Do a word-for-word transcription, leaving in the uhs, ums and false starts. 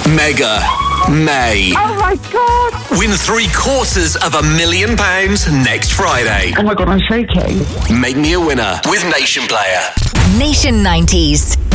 Mega May. Oh my God. Win three quarters of a million pounds next Friday. Oh my God, I'm shaking. Make me a winner with Nation Player. Nation nineties.